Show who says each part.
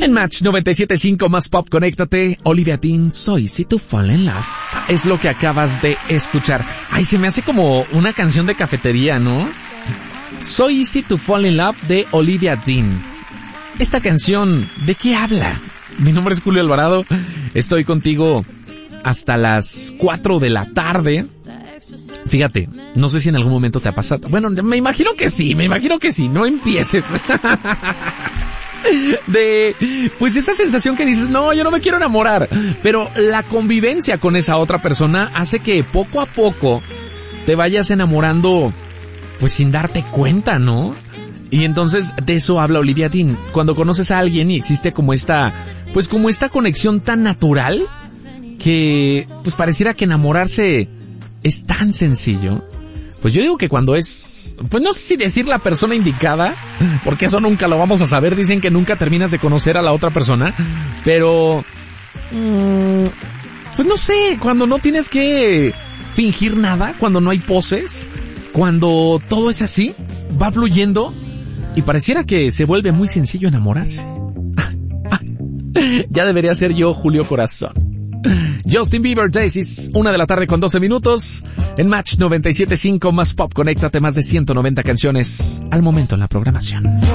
Speaker 1: En Match 97.5 más pop, conéctate. Olivia Dean, So Easy to Fall in Love. Es lo que acabas de escuchar. Ay, se me hace como una canción de cafetería, ¿no? So Easy to Fall in Love de Olivia Dean. Esta canción, ¿de qué habla? Mi nombre es Julio Alvarado. Estoy contigo hasta las 4 de la tarde. Fíjate, no sé si en algún momento te ha pasado. Bueno, me imagino que sí. No empieces. Pues esa sensación que dices, no, yo no me quiero enamorar, pero la convivencia con esa otra persona hace que poco a poco te vayas enamorando, pues sin darte cuenta, ¿no? Y entonces de eso habla Olivia Dean. Cuando conoces a alguien y existe como esta conexión tan natural que pues pareciera que enamorarse es tan sencillo. Pues yo digo que cuando es, pues no sé si decir la persona indicada, porque eso nunca lo vamos a saber. Dicen que nunca terminas de conocer a la otra persona, pero pues no sé, cuando no tienes que fingir nada, cuando no hay poses, cuando todo es así, va fluyendo y pareciera que se vuelve muy sencillo enamorarse. Ya debería ser yo, Julio Corazón. Justin Bieber, Daisies, 1 de la tarde con 12 minutos. En Match 97.5 más pop, conéctate, más de 190 canciones al momento en la programación.